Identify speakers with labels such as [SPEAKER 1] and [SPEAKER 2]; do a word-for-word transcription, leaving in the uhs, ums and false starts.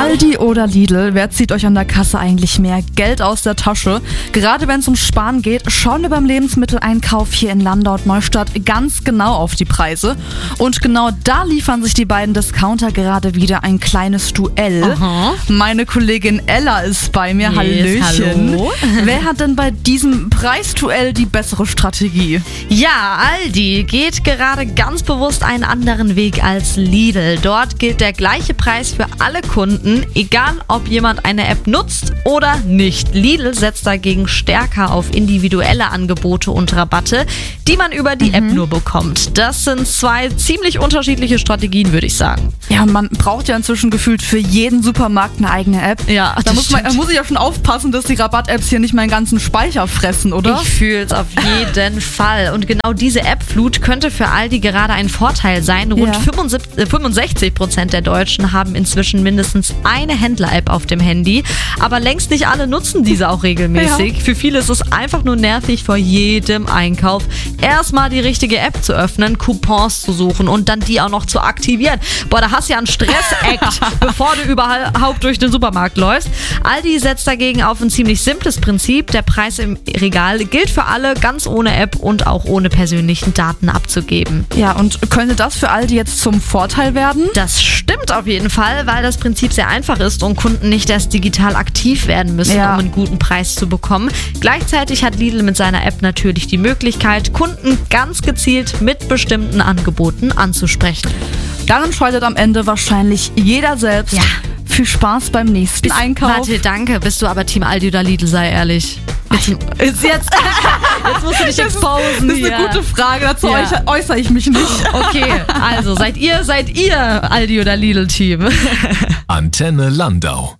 [SPEAKER 1] Aldi oder Lidl, wer zieht euch an der Kasse eigentlich mehr Geld aus der Tasche? Gerade wenn es um Sparen geht, schauen wir beim Lebensmitteleinkauf hier in Landau und Neustadt ganz genau auf die Preise. Und genau da liefern sich die beiden Discounter gerade wieder ein kleines Duell.
[SPEAKER 2] Aha.
[SPEAKER 1] Meine Kollegin Ella ist bei mir.
[SPEAKER 2] Yes,
[SPEAKER 1] Hallöchen.
[SPEAKER 2] hallo.
[SPEAKER 1] Wer hat denn bei diesem Preisduell die bessere Strategie?
[SPEAKER 2] Ja, Aldi geht gerade ganz bewusst einen anderen Weg als Lidl. Dort gilt der gleiche Preis für alle Kunden, egal ob jemand eine App nutzt oder nicht. Lidl setzt dagegen stärker auf individuelle Angebote und Rabatte, die man über die mhm. App nur bekommt. Das sind zwei ziemlich unterschiedliche Strategien, würde ich sagen.
[SPEAKER 1] Ja, man braucht ja inzwischen gefühlt für jeden Supermarkt eine eigene App.
[SPEAKER 2] Ja,
[SPEAKER 1] da muss, man, da muss ich ja schon aufpassen, dass die Rabatt-Apps hier nicht meinen ganzen Speicher fressen, oder?
[SPEAKER 2] Ich fühle es auf jeden Fall. Und genau diese App-Flut könnte für Aldi gerade ein Vorteil sein. Rund
[SPEAKER 1] Ja.
[SPEAKER 2] fünfundsechzig Prozent der Deutschen haben inzwischen mindestens eine Händler-App auf dem Handy. Aber längst nicht alle nutzen diese auch regelmäßig.
[SPEAKER 1] Ja.
[SPEAKER 2] Für viele ist es einfach nur nervig, vor jedem Einkauf erstmal die richtige App zu öffnen, Coupons zu suchen und dann die auch noch zu aktivieren. Boah, da hast du ja einen Stress-Act, bevor du überhaupt durch den Supermarkt läufst. Aldi setzt dagegen auf ein ziemlich simples Prinzip. Der Preis im Regal gilt für alle, ganz ohne App und auch ohne persönlichen Daten abzugeben.
[SPEAKER 1] Ja, und könnte das für Aldi jetzt zum Vorteil werden?
[SPEAKER 2] Das stimmt auf jeden Fall, weil das Prinzip sehr einfach ist und Kunden nicht erst digital aktiv werden müssen,
[SPEAKER 1] Ja.
[SPEAKER 2] um einen guten Preis zu bekommen. Gleichzeitig hat Lidl mit seiner App natürlich die Möglichkeit, Kunden ganz gezielt mit bestimmten Angeboten anzusprechen.
[SPEAKER 1] Dann entscheidet am Ende wahrscheinlich jeder selbst.
[SPEAKER 2] Ja.
[SPEAKER 1] Viel Spaß beim nächsten Einkauf.
[SPEAKER 2] Warte, danke. Bist du aber Team Aldi oder Lidl, sei ehrlich. Jetzt, jetzt, jetzt musst du dich exposen.
[SPEAKER 1] Das ist eine
[SPEAKER 2] hier.
[SPEAKER 1] gute Frage, dazu
[SPEAKER 2] Ja.
[SPEAKER 1] äußere- äußere ich mich nicht.
[SPEAKER 2] Okay, also seid ihr, seid ihr Aldi oder Lidl-Team?
[SPEAKER 3] Antenne Landau.